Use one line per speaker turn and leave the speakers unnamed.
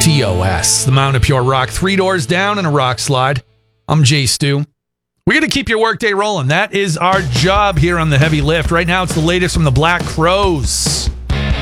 TOS, the Mountain of Pure Rock. 3 doors down and a rock slide. I'm Jay Stu. We're going to keep your workday rolling. That is our job here on the Heavy Lift. Right now, it's the latest from the Black Crowes.